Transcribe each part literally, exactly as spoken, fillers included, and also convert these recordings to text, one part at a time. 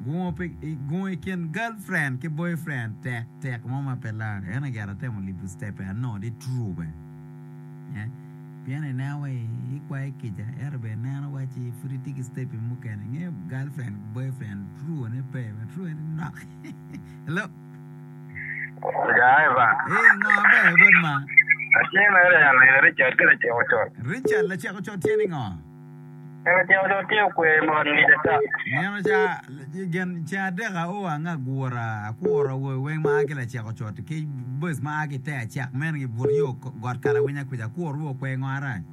Go pick go can girlfriend, ke boyfriend, tek tek mama pelare. Ena gara te mo libu step no di true be. Yeah. Piano now way ikwa ikija erbe na wachi free ticket step mukene nge girlfriend boyfriend true ne pe true ne knock. Hello. Yeah, Ivan. Hey, no be good man. Achina ya Richard kile cheo chote. Richard la cheko chote tieni ngo. Ewe cheo chote kwe mo ni data. Neno cha gen cha dega o anga gora kuora wo we ma akela cheko chote ke bus ma ake te chak men ge burio god kara winya kuja kuoro kwe ngara.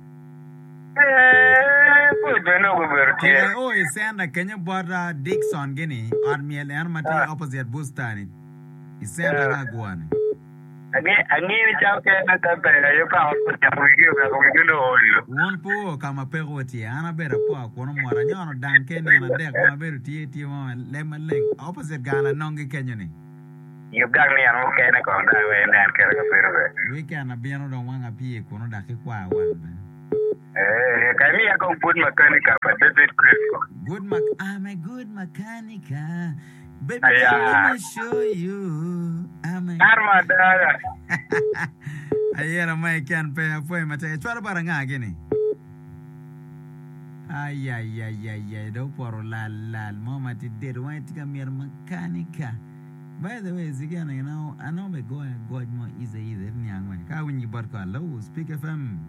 Eh, pues bueno, Ke güey. o isenda Kenya border Dixon gini on me el mati opposite bustani. Isenda nga guane. Ani ani ni chao ke na tape yo pa o ya mwigi ba ko ngi no lo. Won po kama pego ti ana bera po akono mora nyono danke ni ana dek ma beru ti ti mo lema leng opposite gala nongi Kenya ni. Yo gang ni ano ke na ko da we na ke ka pero be. We kana biano don wanga pie kono dake kwa wan. Eh, ka mi ya ko put mechanic pa David Crisco. Good mac I'm a good mechanic. Baby, Aya. let me show you. I'm a Arma da. Ayera mai kan pe foi mate chwara bara nga gini. Ay ay ay ay ay do poro la la mama ti der wa ti kamir mechanic. By the way, zigana you know, I know me go and go more easy easy ni angwe. Ka winyi bar ko low speak F M.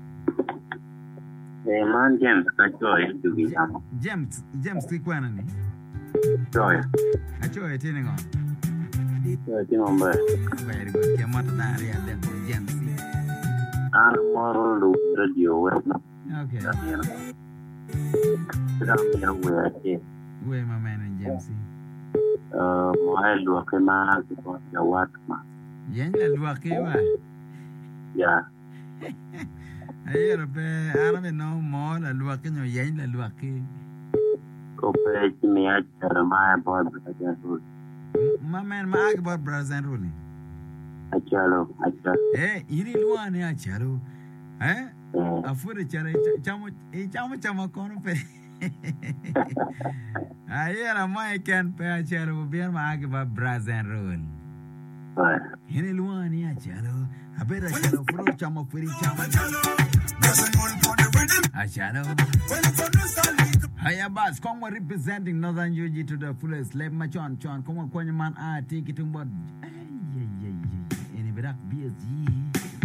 Eh, man, James, ka joy to be am. James James ti kwana ni. Joy. Acho e tini ngo. Joy, ti nombre. Very good. Ke mata da ria de ko James. An moro lu radio web na. Okay. Kita mi we ake. We my man and James. Eh, mo ai lu ke ma ko ya wat ma. Yen la lua ke wa. Ya. Ayera pe ara me no mo la lua ke no yen la lua ke. Ko pe ti mi a chara ma boy ba ja ru. My man ma ag about brothers and ruling. Achalo, achalo. Eh, iri lua ne acharo. Eh? Eh, Afure chara chamo e chamo chamo kono pe. Ayera mai kan pe acharo bien ma ag about brothers and ruling. boy. Iri lua ne acharo. Abera charo furo chamo furi chamo. Acharo. Hiya Bas, come on representing Northern U G to the fullest. Let my chon chon. Come on, kwenye man ah take it on board. Ay ay ay ay. Any berak B S G.